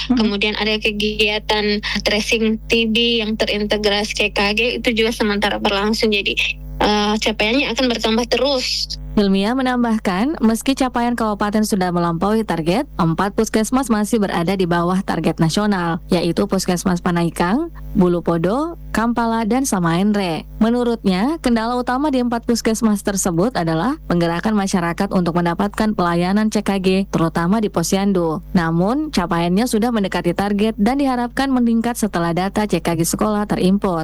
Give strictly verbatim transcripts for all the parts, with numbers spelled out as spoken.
Kemudian ada kegiatan tracing T B yang terintegrasi C K G itu juga sementara berlangsung, jadi uh, capaiannya akan bertambah terus. Hilmia menambahkan, meski capaian kabupaten sudah melampaui target, empat puskesmas masih berada di bawah target nasional, yaitu Puskesmas Panaikang, Bulu Podo, Kampala, dan Samaenre. Menurutnya, kendala utama di empat puskesmas tersebut adalah penggerakan masyarakat untuk mendapatkan pelayanan C K G, terutama di Posyandu. Namun, capaiannya sudah mendekati target dan diharapkan meningkat setelah data C K G sekolah terinput.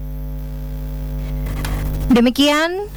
Demikian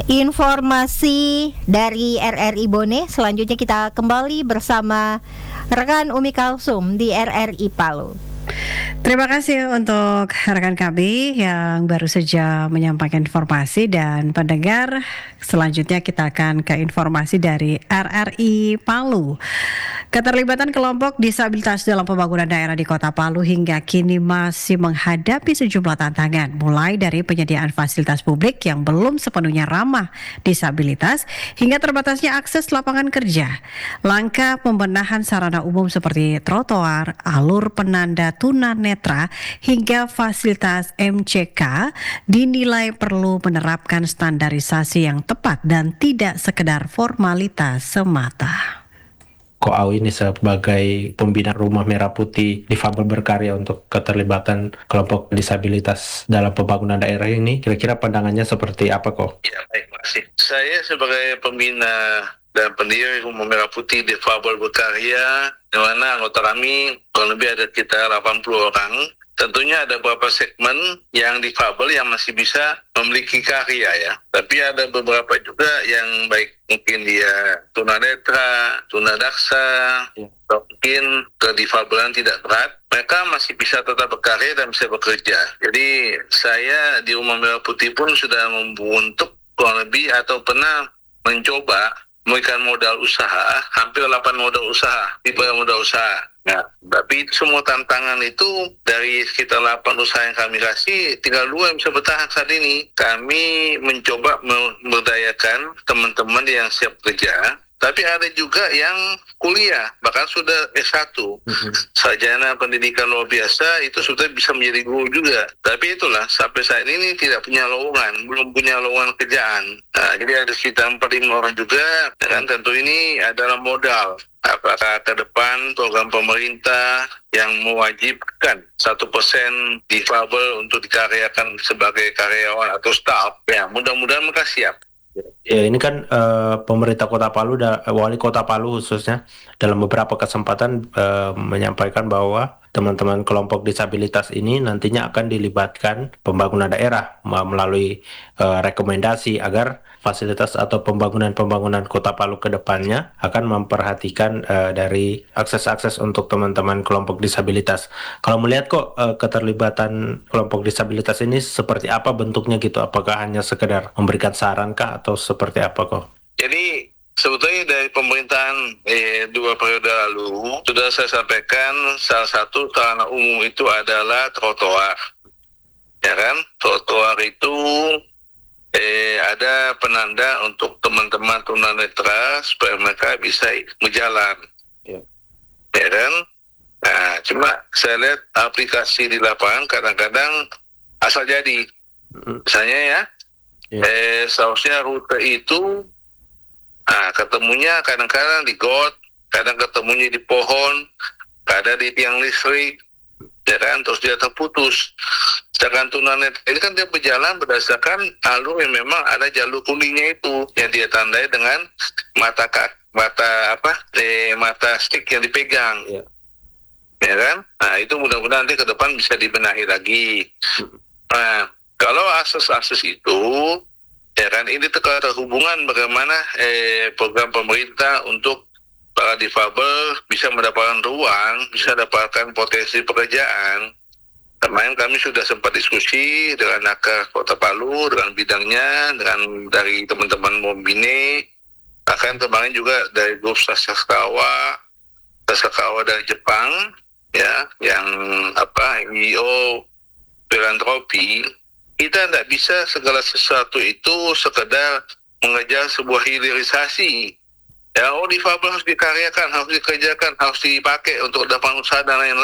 informasi dari R R I Bone. Selanjutnya kita kembali bersama rekan Umi Kalsum di R R I Palu. Terima kasih untuk rekan kami yang baru saja menyampaikan informasi, dan pendengar, selanjutnya kita akan ke informasi dari R R I Palu. Keterlibatan kelompok disabilitas dalam pembangunan daerah di Kota Palu hingga kini masih menghadapi sejumlah tantangan, mulai dari penyediaan fasilitas publik yang belum sepenuhnya ramah disabilitas hingga terbatasnya akses lapangan kerja. Langkah pembenahan sarana umum seperti trotoar, alur penanda tunanetra hingga fasilitas M C K dinilai perlu menerapkan standarisasi yang tepat dan tidak sekedar formalitas semata. Koau ini sebagai pembina Rumah Merah Putih Difabel Berkarya untuk keterlibatan kelompok disabilitas dalam pembangunan daerah ini, kira-kira pandangannya seperti apa kok? Ya, baik, makasih. Saya sebagai pembina dan pendiri Rumah Merah Putih Difabel Berkarya, di mana anggota kami kurang lebih ada sekitar delapan puluh orang. Tentunya ada beberapa segmen yang difabel yang masih bisa memiliki karya ya. Tapi ada beberapa juga yang baik mungkin dia tunanetra, tunadaksa, ya, atau mungkin kedifabelan tidak berat. Mereka masih bisa tetap berkarya dan bisa bekerja. Jadi saya di Rumah Merah Putih pun sudah membentuk kurang lebih atau pernah mencoba memberikan modal usaha, hampir delapan modal usaha, tipe modal usaha. Nah, tapi semua tantangan itu dari sekitar delapan usaha yang kami kasih, tinggal dua yang bisa bertahan saat ini. Kami mencoba memberdayakan teman-teman yang siap kerja, tapi ada juga yang kuliah, bahkan sudah S satu. Mm-hmm. Sarjana pendidikan luar biasa, itu sudah bisa menjadi guru juga. Tapi itulah, sampai saat ini tidak punya lowongan, belum punya lowongan kerjaan. Nah, jadi ada sekitar empat lima orang juga, dan tentu ini adalah modal. Apakah ke depan program pemerintah yang mewajibkan satu persen difabel untuk dikaryakan sebagai karyawan atau staff, ya mudah-mudahan mereka siap. Ya, ini kan uh, pemerintah Kota Palu dan uh, wali Kota Palu khususnya dalam beberapa kesempatan uh, menyampaikan bahwa teman-teman kelompok disabilitas ini nantinya akan dilibatkan pembangunan daerah melalui uh, rekomendasi agar fasilitas atau pembangunan-pembangunan Kota Palu ke depannya akan memperhatikan uh, dari akses-akses untuk teman-teman kelompok disabilitas. Kalau melihat kok uh, keterlibatan kelompok disabilitas ini seperti apa bentuknya gitu? Apakah hanya sekedar memberikan saran kah atau seperti apa kok? Jadi sebetulnya dari pemerintahan eh, dua periode lalu sudah saya sampaikan salah satu sarana umum itu adalah trotoar, ya kan? Trotoar itu eh, ada penanda untuk teman-teman tunanetra supaya mereka bisa berjalan, ya, ya kan? Nah, cuma saya lihat aplikasi di lapangan kadang-kadang asal jadi, misalnya ya, ya. Eh, seharusnya rute itu nah, ketemunya kadang-kadang di got, kadang ketemunya di pohon, kadang di tiang listrik, ya kan, terus dia terputus. Sedangkan tunanetra ini kan dia berjalan berdasarkan alur yang memang ada jalur kuningnya itu, yang dia tandai dengan mata kak, mata apa, eh, mata stick yang dipegang, ya, ya kan. Nah itu mudah-mudahan nanti ke depan bisa dibenahi lagi. Nah kalau akses-akses itu, ya kan, ini terhubungan bagaimana eh, program pemerintah untuk para difabel bisa mendapatkan ruang, bisa mendapatkan potensi pekerjaan. Kemarin kami sudah sempat diskusi dengan Nakar Kota Palu, dengan bidangnya, dengan dari teman-teman Mombine, akan kemarin juga dari grup Sasakawa, Sasakawa dari Jepang, ya, yang apa, N G O filantropi. Kita tidak bisa segala sesuatu itu sekedar mengejar sebuah hilirisasi. Ya, oh difabel harus dikaryakan, harus dikerjakan, harus dipakai untuk dapat usaha dan lain-lain.